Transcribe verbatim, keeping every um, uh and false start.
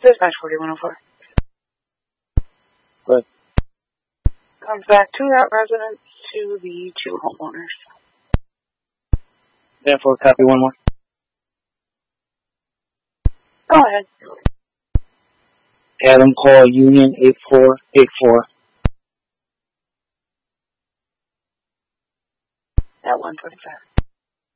Dispatch forty-one oh four. Good. Comes back to that residence to the two homeowners. Therefore, copy one more. Go ahead. Adam, call Union eight four eight four. At one forty-five.